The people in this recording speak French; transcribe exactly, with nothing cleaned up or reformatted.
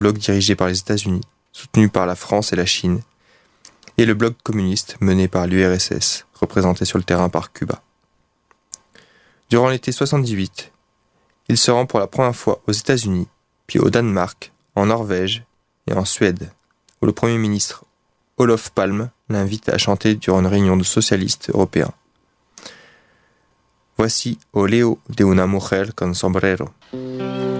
bloc dirigé par les États-Unis, soutenu par la France et la Chine, et le bloc communiste mené par l'U R S S, représenté sur le terrain par Cuba. Durant l'été soixante-dix-huit, il se rend pour la première fois aux États-Unis, puis au Danemark, en Norvège et en Suède, où le Premier ministre Olof Palme l'invite à chanter durant une réunion de socialistes européens. Voici O Leo de una mujer con sombrero.